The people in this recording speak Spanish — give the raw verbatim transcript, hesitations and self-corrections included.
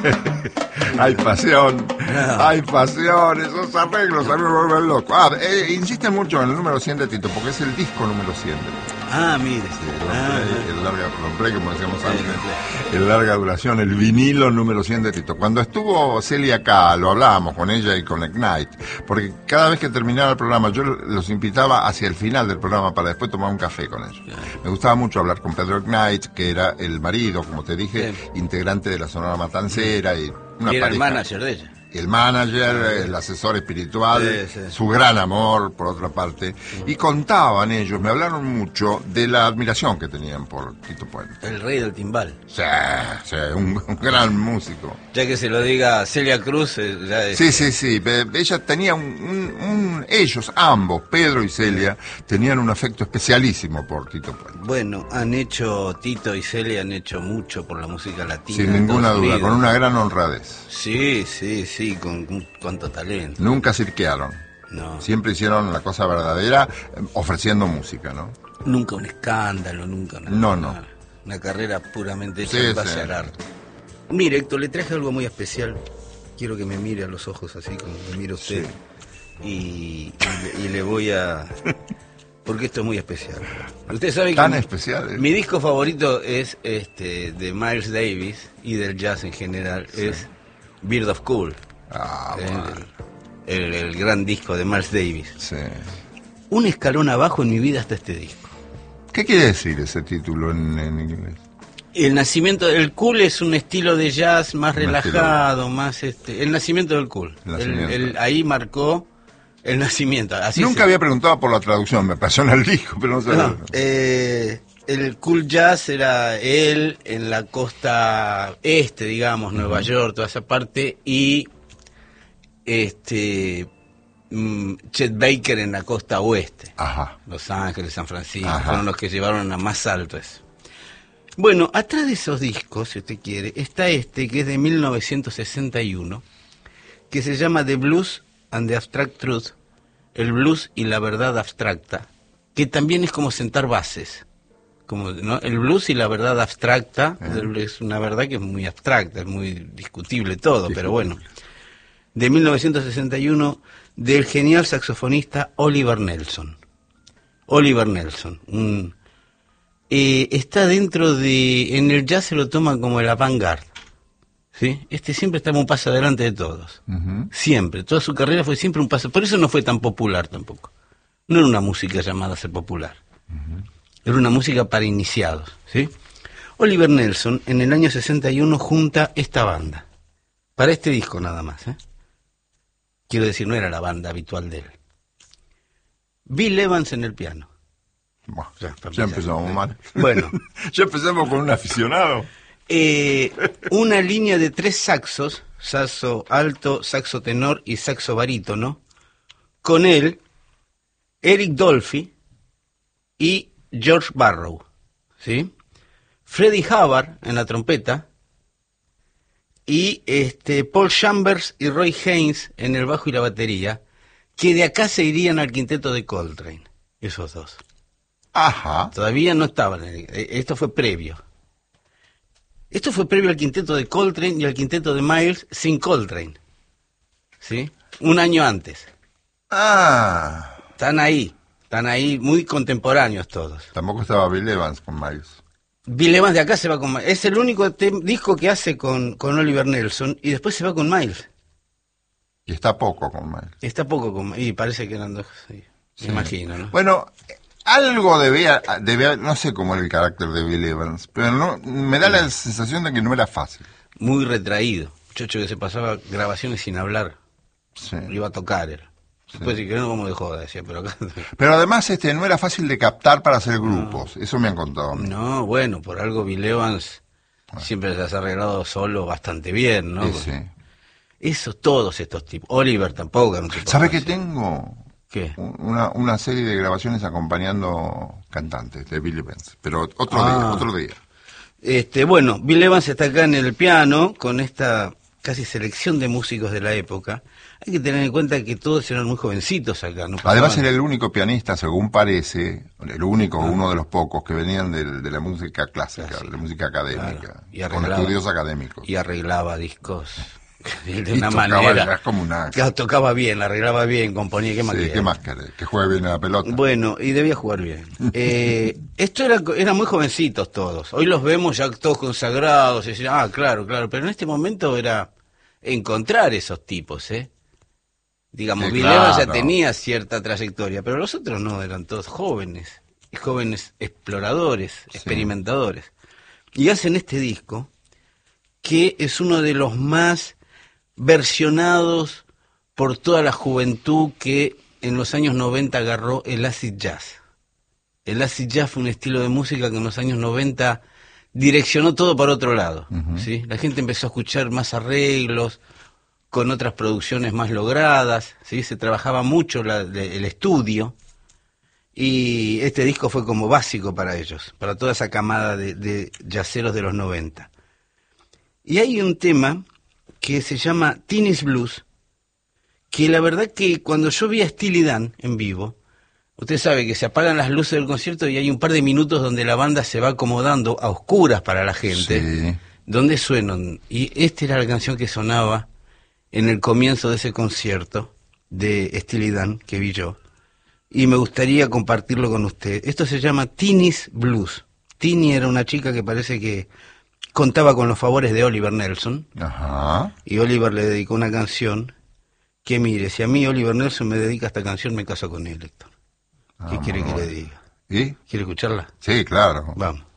Hay pasión, no. hay pasión, esos arreglos a mí me vuelven loco. Ah, eh, insiste mucho en el número cien de Tito, porque es el disco número cien de Tito. Ah, mire. Sí, el, ah, play, el larga, long play, como decíamos antes, el larga duración, el vinilo número cien de Tito. Cuando estuvo Celia acá, lo hablábamos con ella y con Ignite, porque cada vez que terminaba el programa, yo los invitaba hacia el final del programa para después tomar un café con ellos. Me gustaba mucho hablar con Pedro Ignite, que era el marido, como te dije, sí. integrante de la Sonora Matancera y una y era pareja. El manager de ella. El manager, el asesor espiritual, sí, sí. su gran amor, por otra parte. Sí. Y contaban ellos, me hablaron mucho de la admiración que tenían por Tito Puente. El rey del timbal. Sí, sí, un, un gran músico. Ya que se lo diga Celia Cruz, ya es... Sí, sí, sí. Ella tenía un, un, un... Ellos, ambos, Pedro y Celia, tenían un afecto especialísimo por Tito Puente. Bueno, han hecho, Tito y Celia han hecho mucho por la música latina. Sin ninguna duda, con una gran honradez. Sí, sí, sí. Sí, con, con cuánto talento. Nunca cirquearon. No. Siempre hicieron la cosa verdadera, ofreciendo música, ¿no? Nunca un escándalo, nunca nada. No, no. Una, una carrera puramente hecha sí, en base sí. al arte. Mire, Héctor, le traje algo muy especial. Quiero que me mire a los ojos así como me mira usted. Sí. Y, y, y le voy a... Porque esto es muy especial. Usted sabe que tan especial. ¿eh? Mi disco favorito es este de Miles Davis y del jazz en general. Sí. Es Bird of Cool. Ah, bueno. el, el, el gran disco de Miles Davis. Sí. Un escalón abajo en mi vida hasta este disco. ¿Qué quiere decir ese título en, en inglés? El nacimiento del cool es un estilo de jazz más un relajado, estilo. más este, el nacimiento del cool. El nacimiento. El, el, ahí marcó el nacimiento. Así Nunca se... había preguntado por la traducción, me pasó en el disco, pero no sé. No, eh, el cool jazz era él en la costa este, digamos, Nueva uh-huh. York, toda esa parte, y este um, Chet Baker en la costa oeste. Ajá. Los Ángeles, San Francisco, Ajá. fueron los que llevaron a más alto eso. Bueno, atrás de esos discos, si usted quiere, está este que es de mil novecientos sesenta y uno, que se llama The Blues and the Abstract Truth, el blues y la verdad abstracta, que también es como sentar bases. Como, ¿no? El blues y la verdad abstracta, eh. es una verdad que es muy abstracta, es muy discutible todo, discutible. Pero bueno. De mil novecientos sesenta y uno, del genial saxofonista Oliver Nelson. Oliver Nelson, un... Eh, está dentro de... En el jazz se lo toman como el avant-garde, ¿sí? Este siempre está un paso adelante de todos. Uh-huh. Siempre. Toda su carrera fue siempre un paso... Por eso no fue tan popular tampoco. No era una música llamada a ser popular. Uh-huh. Era una música para iniciados, ¿sí? Oliver Nelson, en el año sesenta y uno, junta esta banda. Para este disco nada más, ¿eh? Quiero decir, no era la banda habitual de él. Bill Evans en el piano. Bueno, ya, ya empezamos ¿eh? mal. Bueno. Ya empezamos con un aficionado. Eh, una línea de tres saxos, saxo alto, saxo tenor y saxo barítono, con él, Eric Dolphy y George Barrow, ¿sí? Freddie Hubbard en la trompeta y este Paul Chambers y Roy Haynes en el bajo y la batería, que de acá se irían al quinteto de Coltrane, esos dos. Ajá. Todavía no estaban, esto fue previo. Esto fue previo al quinteto de Coltrane y al quinteto de Miles sin Coltrane, ¿sí? Un año antes. Ah. Están ahí, están ahí muy contemporáneos todos. Tampoco estaba Bill Evans con Miles. Bill Evans de acá se va con Miles. Es el único te- disco que hace con, con Oliver Nelson y después se va con Miles. Y está poco con Miles. Está poco con Miles. Y parece que eran dos, sí, sí. Me imagino, ¿no? Bueno, algo debía, debía, no sé cómo era el carácter de Bill Evans, pero no, me da la sensación de que no era fácil. Muy retraído. Muchacho que se pasaba grabaciones sin hablar. Sí. Iba a tocar él. Después sí, que no como de joda, decía, pero acá... Pero además este no era fácil de captar para hacer grupos, no. Eso me han contado a mí. No, bueno, por algo Bill Evans bueno. siempre se ha arreglado solo bastante bien, ¿no? Sí, sí. Eso, todos estos tipos. Oliver tampoco. No ¿Sabe qué tengo? ¿Qué? Una, una serie de grabaciones acompañando cantantes de Bill Evans, pero otro ah. día, otro día. Este, bueno, Bill Evans está acá en el piano con esta casi selección de músicos de la época, hay que tener en cuenta que todos eran muy jovencitos acá. No Además pasaban... era el único pianista, según parece, el único, ah. uno de los pocos que venían de, de la música clásica, clásica, de la música académica, claro. y con estudios académicos. Y arreglaba discos de y una manera... como una... Que tocaba bien, arreglaba bien, componía, ¿qué más sí, quería? ¿qué más querés? Que juegue bien a la pelota. Bueno, y debía jugar bien. eh, esto era, eran muy jovencitos todos. Hoy los vemos ya todos consagrados, y decir, ah, claro, claro, pero en este momento era encontrar esos tipos, ¿eh? Digamos, sí, Vilela claro. ya tenía cierta trayectoria, pero los otros no, eran todos jóvenes, jóvenes exploradores, sí. experimentadores. Y hacen este disco, que es uno de los más versionados por toda la juventud que en los años noventa agarró el acid jazz. El acid jazz fue un estilo de música que en los años noventa direccionó todo para otro lado. Uh-huh. ¿Sí? La gente empezó a escuchar más arreglos, con otras producciones más logradas, ¿sí? Se trabajaba mucho la, el estudio, y este disco fue como básico para ellos, para toda esa camada de, de jazzeros de los noventa. Y hay un tema que se llama Teenage Blues, que la verdad que cuando yo vi a Steely Dan en vivo, usted sabe que se apagan las luces del concierto y hay un par de minutos donde la banda se va acomodando a oscuras para la gente, sí. donde suenan, y esta era la canción que sonaba en el comienzo de ese concierto de Steely Dan que vi yo, y me gustaría compartirlo con usted. Esto se llama Teenage Blues. Tini era una chica que parece que contaba con los favores de Oliver Nelson. Ajá. Y Oliver le dedicó una canción que, mire, si a mí Oliver Nelson me dedica esta canción, me caso con él, Héctor. ¿Qué ah, quiere que le diga? ¿Y? ¿Quiere escucharla? Sí, claro. Vamos.